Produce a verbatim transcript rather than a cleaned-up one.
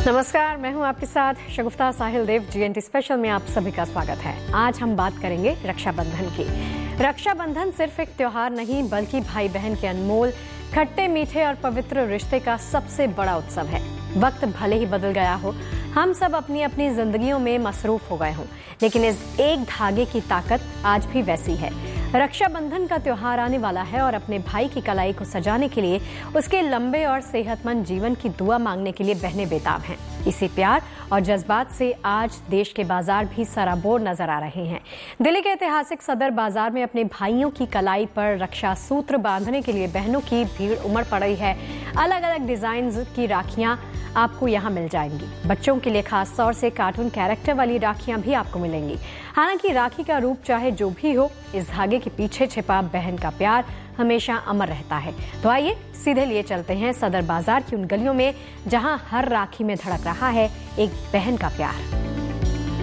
नमस्कार, मैं हूं आपके साथ शगुफ्ता साहिल देव। जीएनटी स्पेशल में आप सभी का स्वागत है। आज हम बात करेंगे रक्षाबंधन की। रक्षाबंधन सिर्फ एक त्योहार नहीं बल्कि भाई बहन के अनमोल, खट्टे मीठे और पवित्र रिश्ते का सबसे बड़ा उत्सव है। वक्त भले ही बदल गया हो, हम सब अपनी अपनी जिंदगियों में मसरूफ हो गए हों, लेकिन इस एक धागे की ताकत आज भी वैसी है। रक्षाबंधन का त्योहार आने वाला है और अपने भाई की कलाई को सजाने के लिए, उसके लंबे और सेहतमंद जीवन की दुआ मांगने के लिए बहनें बेताब हैं। इसी प्यार और जज्बात से आज देश के बाजार भी सराबोर नजर आ रहे हैं। दिल्ली के ऐतिहासिक सदर बाजार में अपने भाइयों की कलाई पर रक्षा सूत्र बांधने के लिए बहनों की भीड़ उमड़ पड़ी है। अलग अलग डिजाइन की राखियां आपको यहाँ मिल जाएंगी। बच्चों के लिए खास तौर से कार्टून कैरेक्टर वाली राखियां भी आपको मिलेंगी। हालांकि राखी का रूप चाहे जो भी हो, इस धागे के पीछे छिपा बहन का प्यार हमेशा अमर रहता है। तो आइए सीधे लिए चलते हैं सदर बाजार की उन गलियों में जहां हर राखी में धड़क रहा है एक बहन का प्यार।